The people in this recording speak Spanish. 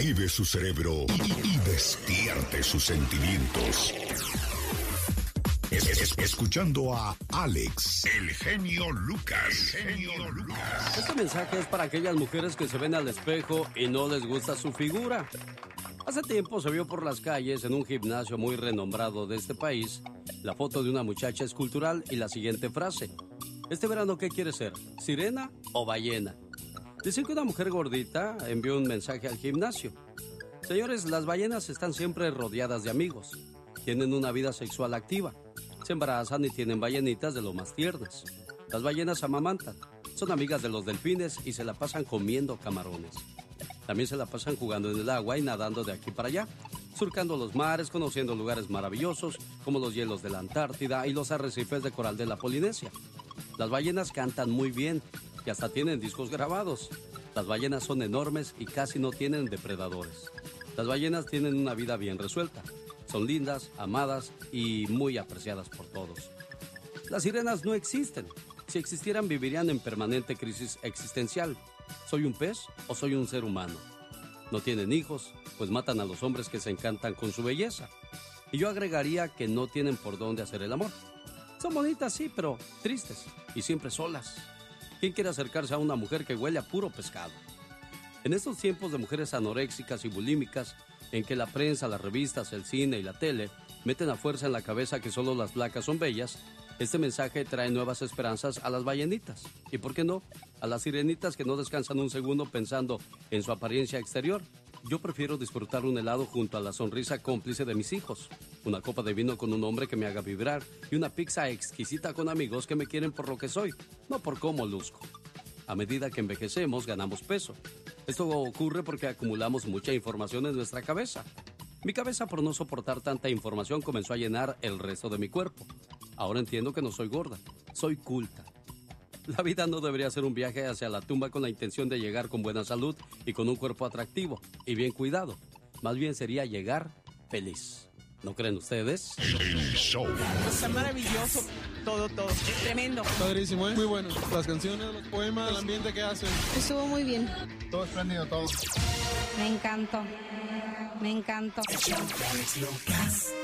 Active su cerebro y despierte sus sentimientos. Escuchando a Alex, el genio Lucas. Este mensaje es para aquellas mujeres que se ven al espejo y no les gusta su figura. Hace tiempo se vio por las calles en un gimnasio muy renombrado de este país la foto de una muchacha escultural y la siguiente frase: ¿este verano qué quiere ser? ¿Sirena o ballena? Dicen que una mujer gordita envió un mensaje al gimnasio. Señores, las ballenas están siempre rodeadas de amigos. Tienen una vida sexual activa. Se embarazan y tienen ballenitas de lo más tiernas. Las ballenas amamantan. Son amigas de los delfines y se la pasan comiendo camarones. También se la pasan jugando en el agua y nadando de aquí para allá, surcando los mares, conociendo lugares maravillosos como los hielos de la Antártida y los arrecifes de coral de la Polinesia. Las ballenas cantan muy bien y hasta tienen discos grabados. Las ballenas son enormes y casi no tienen depredadores. Las ballenas tienen una vida bien resuelta. Son lindas, amadas y muy apreciadas por todos. Las sirenas no existen. Si existieran, vivirían en permanente crisis existencial. ¿Soy un pez o soy un ser humano? No tienen hijos, pues matan a los hombres que se encantan con su belleza. Y yo agregaría que no tienen por dónde hacer el amor. Son bonitas, sí, pero tristes y siempre solas. ¿Quién quiere acercarse a una mujer que huele a puro pescado? En estos tiempos de mujeres anoréxicas y bulímicas, en que la prensa, las revistas, el cine y la tele meten a fuerza en la cabeza que solo las flacas son bellas, este mensaje trae nuevas esperanzas a las ballenitas. ¿Y por qué no? A las sirenitas que no descansan un segundo pensando en su apariencia exterior. Yo prefiero disfrutar un helado junto a la sonrisa cómplice de mis hijos, una copa de vino con un hombre que me haga vibrar y una pizza exquisita con amigos que me quieren por lo que soy, no por cómo luzco. A medida que envejecemos, ganamos peso. Esto ocurre porque acumulamos mucha información en nuestra cabeza. Mi cabeza, por no soportar tanta información, comenzó a llenar el resto de mi cuerpo. Ahora entiendo que no soy gorda, soy culta. La vida no debería ser un viaje hacia la tumba con la intención de llegar con buena salud y con un cuerpo atractivo y bien cuidado. Más bien sería llegar feliz. ¿No creen ustedes? El show. Está maravilloso. Todo. Tremendo. Padrísimo, ¿eh? Muy bueno. Las canciones, los poemas, el ambiente que hacen. Estuvo muy bien. Todo espléndido, todo. Me encantó. El show de Alex Lucas.